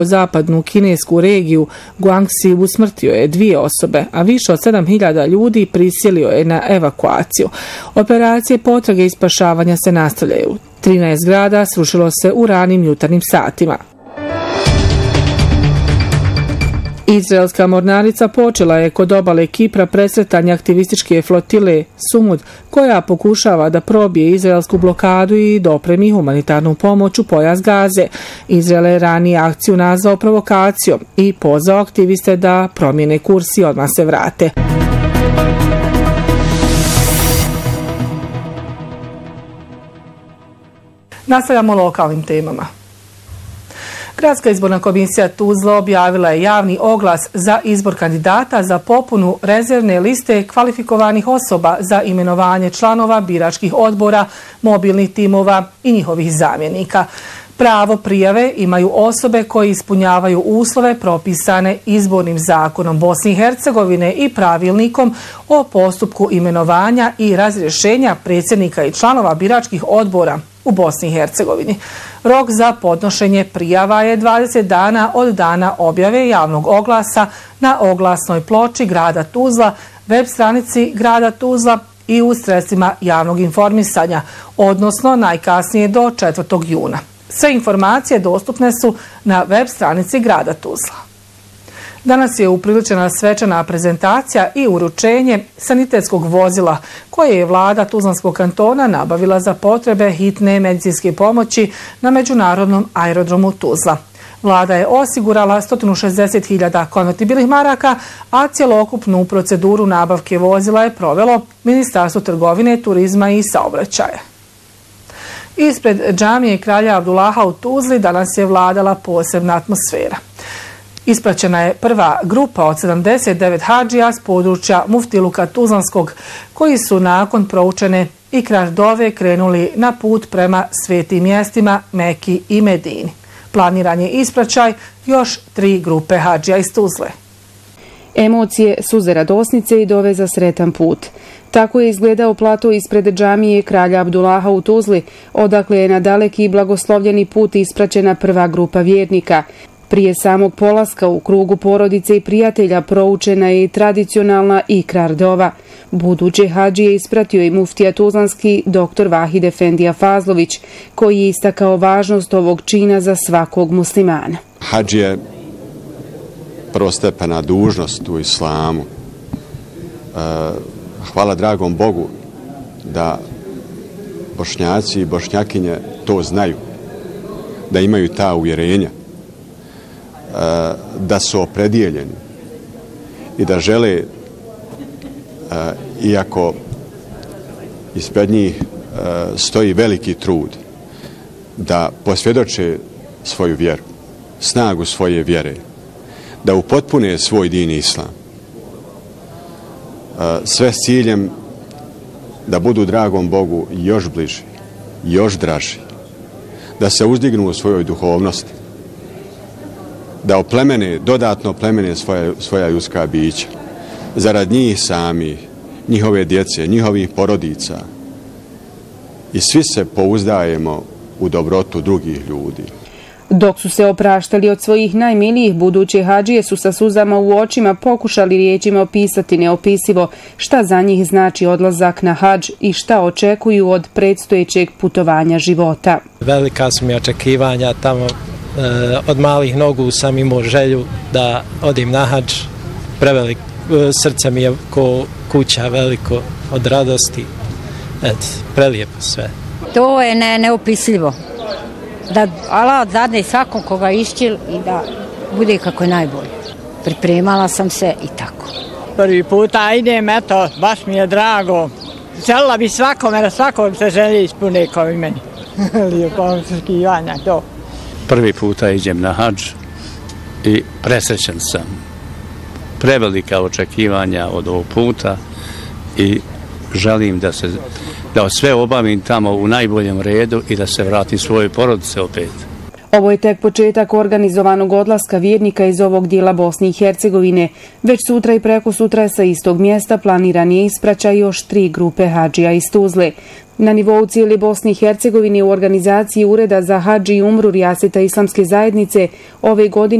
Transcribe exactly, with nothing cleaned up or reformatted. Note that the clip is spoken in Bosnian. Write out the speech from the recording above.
Zapadnu kinesku regiju Guangxi usmrtio je dvije osobe, a više od sedam hiljada ljudi prisilio je na evakuaciju. Operacije potrage i spašavanja se nastavljaju. trinaest zgrada srušilo se u ranim jutarnjim satima. Izraelska mornarica počela je kod obale Kipra presretanje aktivističke flotile Sumud, koja pokušava da probije izraelsku blokadu i dopremi humanitarnu pomoć u pojas Gaze. Izrael je ranije akciju nazvao provokacijom i pozvao aktiviste da promijene kurs i odmah se vrate. Nastavljamo lokalnim temama. Gradska izborna komisija Tuzla objavila je javni oglas za izbor kandidata za popunu rezervne liste kvalifikovanih osoba za imenovanje članova biračkih odbora, mobilnih timova i njihovih zamjenika. Pravo prijave imaju osobe koje ispunjavaju uslove propisane izbornim zakonom Bosne i Hercegovine i pravilnikom o postupku imenovanja i razrješenja predsjednika i članova biračkih odbora u Bosni i Hercegovini. Rok za podnošenje prijava je dvadeset dana od dana objave javnog oglasa na oglasnoj ploči grada Tuzla, web stranici grada Tuzla i u sredstvima javnog informisanja, odnosno najkasnije do četvrtog juna. Sve informacije dostupne su na web stranici grada Tuzla. Danas je upriličena svečana prezentacija i uručenje sanitetskog vozila koje je vlada Tuzlanskog kantona nabavila za potrebe hitne medicinske pomoći na međunarodnom aerodromu Tuzla. Vlada je osigurala sto šezdeset hiljada konvertibilnih maraka, a cjelokupnu proceduru nabavke vozila je provelo Ministarstvo trgovine, turizma i saobraćaja. Ispred džamije Kralja Abdullaha u Tuzli danas je vladala posebna atmosfera. Ispraćena je prva grupa od sedamdeset devet hadžija s područja Muftiluka Tuzlanskog, koji su nakon proučene ikrar dove krenuli na put prema svetim mjestima Meki i Medini. Planiran je ispraćaj još tri grupe hadžija iz Tuzle. Emocije, suze radosnice i dove za sretan put. Tako je izgledao plato ispred džamije Kralja Abdullaha u Tuzli, odakle je na daleki i blagoslovljeni put ispraćena prva grupa vjernika. Prije samog polaska u krugu porodice i prijatelja proučena je i tradicionalna ikrar dova. Buduće hadžije ispratio i muftija tuzlanski doktor Vahid Efendija Fazlović, koji je istakao važnost ovog čina za svakog muslimana. Hadž je prvostepena dužnost u islamu. Hvala dragom Bogu da Bošnjaci i Bošnjakinje to znaju, da imaju ta uvjerenja, da su opredijeljeni i da žele, iako ispred njih stoji veliki trud, da posvjedoče svoju vjeru, snagu svoje vjere, da upotpune svoj din islam. Sve s ciljem da budu dragom Bogu još bliži, još draži, da se uzdignu u svojoj duhovnosti, da oplemene, dodatno oplemene svoja, svoja ljudska bića, zarad njih samih, njihove djece, njihovih porodica. I svi se pouzdajemo u dobrotu drugih ljudi. Dok su se opraštali od svojih najmilijih, buduće hadžije su sa suzama u očima pokušali riječima opisati neopisivo šta za njih znači odlazak na hadž i šta očekuju od predstojećeg putovanja života. Velika su mi očekivanja tamo. Od malih nogu sam imao želju da odim na hadž. Prevelik, srce mi je ko kuća veliko od radosti. Eto, prelijepo sve. To je ne, neopisljivo. Da Allah dadne svakom koga išćil i da bude kako je najbolje. Pripremala sam se i tako. Prvi puta idem, eto, baš mi je drago. Želila bi svakome, da svakom se želi ispune kao i meni. Lijepo očekivanja, to. Prvi puta idem na hadž i presrećen sam. Prevelika očekivanja od ovog puta i želim da se da sve obavim tamo u najboljem redu i da se vratim svojoj porodice opet. Ovo je tek početak organizovanog odlaska vjernika iz ovog dijela Bosne i Hercegovine. Već sutra i preko sutra sa istog mjesta planiran je ispraćaj još tri grupe hadžija iz Tuzle. Na nivou cijele Bosne i Hercegovine u organizaciji Ureda za hadž i umru Rijaseta islamske zajednice ove godine